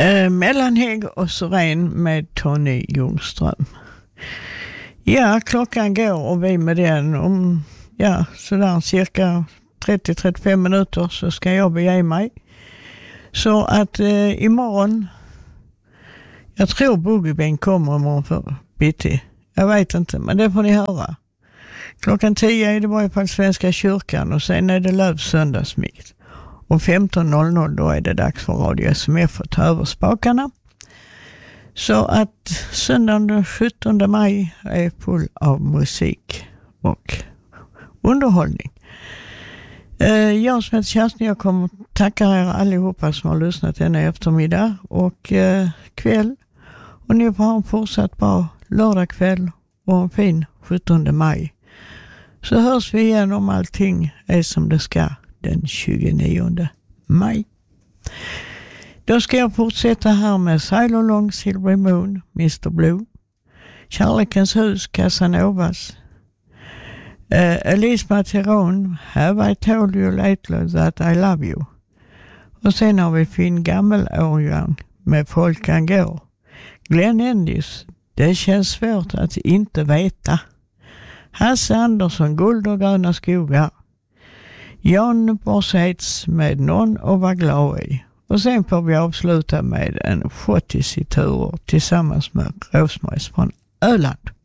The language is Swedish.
Mellanhägg och Syren med Tony Ljungström. Ja, klockan går och vi med den om sådär cirka 30-35 minuter så ska jag bege mig. Så att imorgon, jag tror Boogiebang kommer imorgon för bitti. Jag vet inte, men det får ni höra. Klockan 10 är det bara på Svenska kyrkan och sen är det Lövs söndagsmix. Och 15.00 då är det dags för Radio SMF att ta över spakarna. Så att söndagen den 17 maj är full av musik och underhållning. Jag som heter Kerstin, jag kommer tacka er allihopa som har lyssnat denna eftermiddag och kväll. Och ni får ha en fortsatt bra lördagkväll och en fin 17 maj. Så hörs vi igen om allting är som det ska den 29 maj. Då ska jag fortsätta här med Sail Along Silvery Moon, Mr. Blue, Kärlekens hus, Casanovas, Elise Materon, Have I told you lately that I love you. Och sen har vi fin gammelårgång med Folkan går. Glenn Endis, det känns svårt att inte veta. Hasse Andersson, Guld och gröna skogar. Jan Borsheits med Någon att vara glad i. Och sen får vi avsluta med en 70 turer tillsammans med Rosmaris från Öland.